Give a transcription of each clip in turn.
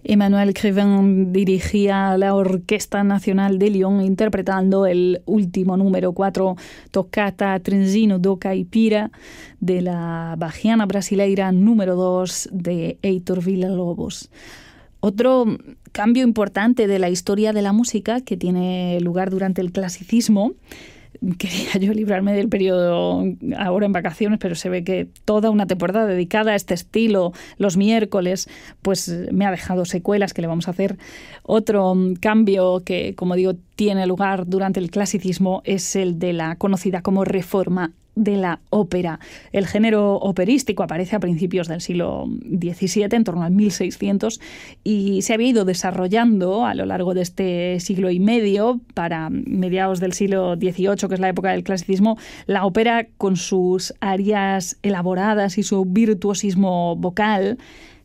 Emmanuel Crevin dirigía la Orquesta Nacional de Lyon interpretando el último número 4, Toccata Trenzino do Caipira, de la Bachiana Brasileira número 2 de Heitor Villa-Lobos. Otro cambio importante de la historia de la música que tiene lugar durante el clasicismo. Quería yo librarme del periodo ahora en vacaciones, pero se ve que toda una temporada dedicada a este estilo, los miércoles, pues me ha dejado secuelas que le vamos a hacer. Otro cambio que, como digo, tiene lugar durante el clasicismo es el de la conocida como reforma de la ópera. El género operístico aparece a principios del siglo XVII, en torno al 1600, y se había ido desarrollando a lo largo de este siglo y medio. Para mediados del siglo XVIII, que es la época del clasicismo, la ópera, con sus arias elaboradas y su virtuosismo vocal,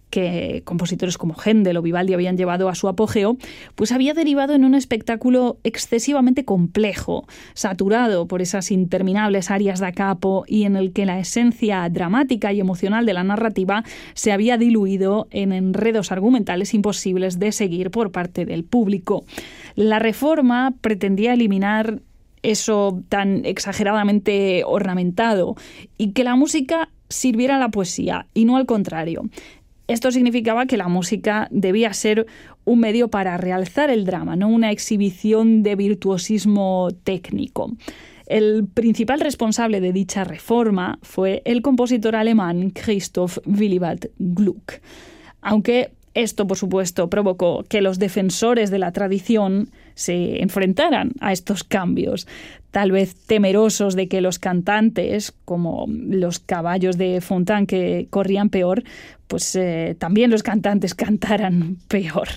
que compositores como Händel o Vivaldi habían llevado a su apogeo, pues había derivado en un espectáculo excesivamente complejo, saturado por esas interminables arias da capo y en el que la esencia dramática y emocional de la narrativa se había diluido en enredos argumentales imposibles de seguir por parte del público. La reforma pretendía eliminar eso tan exageradamente ornamentado y que la música sirviera a la poesía y no al contrario. Esto significaba que la música debía ser un medio para realzar el drama, no una exhibición de virtuosismo técnico. El principal responsable de dicha reforma fue el compositor alemán Christoph Willibald Gluck. Aunque esto, por supuesto, provocó que los defensores de la tradición se enfrentaran a estos cambios, tal vez temerosos de que los cantantes, como los caballos de Fontaine que corrían peor, pues también los cantantes cantaran peor.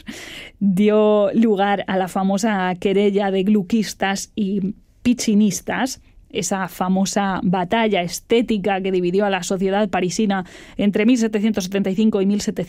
Dio lugar a la famosa querella de gluckistas y piccinistas, esa famosa batalla estética que dividió a la sociedad parisina entre 1775 y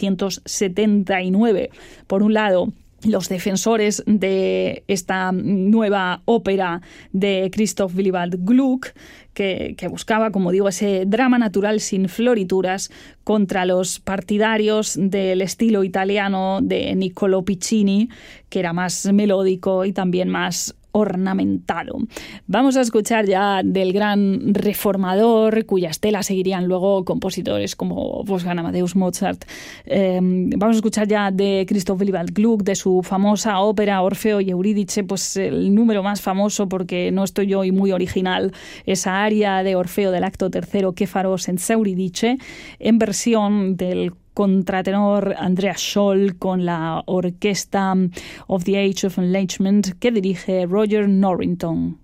1779. Por un lado, los defensores de esta nueva ópera de Christoph Willibald Gluck, que buscaba, como digo, ese drama natural sin florituras, contra los partidarios del estilo italiano de Niccolò Piccini, que era más melódico y también más ornamentado. Vamos a escuchar ya del gran reformador, cuya estela seguirían luego compositores como Wolfgang Amadeus Mozart. Vamos a escuchar ya de Christoph Willibald Gluck, de su famosa ópera Orfeo y Eurídice, pues el número más famoso, porque no estoy yo y muy original, esa aria de Orfeo del acto tercero, Que farò senza Eurídice, en versión del contratenor Andreas Scholl con la orquesta of the Age of Enlightenment que dirige Roger Norrington.